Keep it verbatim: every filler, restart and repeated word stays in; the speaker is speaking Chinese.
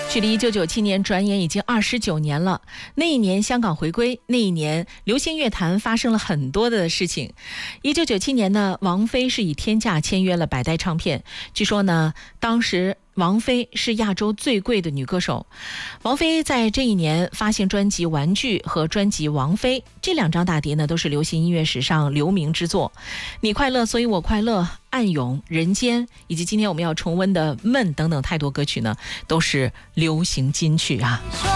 距离一九九七年转眼已经二十九年了。那一年香港回归，那一年流行乐坛发生了很多的事情。一九九七年呢，王菲是以天价签约了百代唱片。据说呢，当时王菲是亚洲最贵的女歌手。王菲在这一年发行专辑《玩具》和专辑《王菲》，这两张大碟呢都是流行音乐史上留名之作。你快乐所以我快乐、暗涌、人间，以及今天我们要重温的《闷》等等太多歌曲呢，都是流行金曲啊。